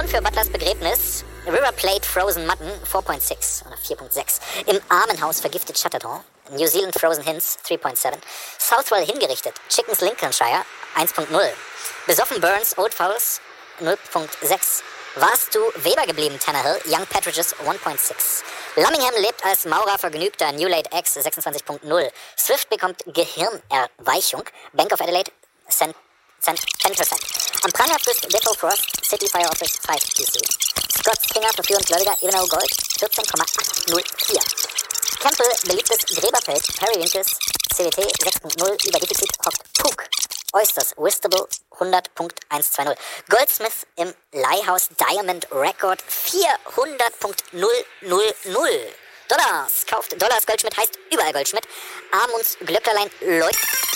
für Butlers Begräbnis. River Plate Frozen Mutton 4.6 oder 4.6. Im Armenhaus vergiftet Chatterton. New Zealand Frozen Hints 3.7. Southwell hingerichtet. Chickens Lincolnshire 1.0. Besoffen Burns Old Fowls 0.6. Warst du Weber geblieben, Tannehill? Young Partridges 1.6. Lummingham lebt als Maurer vergnügter New Late X 26.0. Swift bekommt Gehirnerweichung. Bank of Adelaide 10%. Am Pranger frisst Deco Frost City Fire Office 5 PC. Scott Stringer verführend Gläubiger Ebenau Gold 14,804. Campbell beliebtes Gräberfeld Periwinkles CWT 6.0 über Defizit hockt Puk. Oysters Wistable 100.120. Goldsmith im Leihhaus Diamond Record 400.000. Dollars. Kauft Dollars Goldschmidt heißt überall Goldschmidt. Amunds Glöcklerlein läuft.